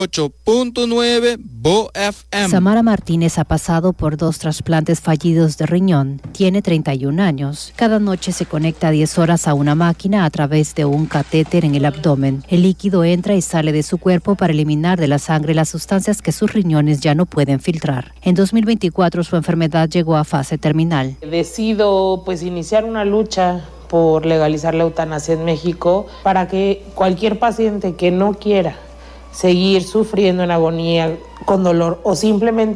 8.9 BOFM. Samara Martínez ha pasado por 2 trasplantes fallidos de riñón. Tiene 31 años. Cada noche se conecta 10 horas a una máquina a través de un catéter en el abdomen. El líquido entra y sale de su cuerpo para eliminar de la sangre las sustancias que sus riñones ya no pueden filtrar. En 2024 su enfermedad llegó a fase terminal. Decido iniciar una lucha por legalizar la eutanasia en México para que cualquier paciente que no quiera seguir sufriendo en agonía, con dolor o simplemente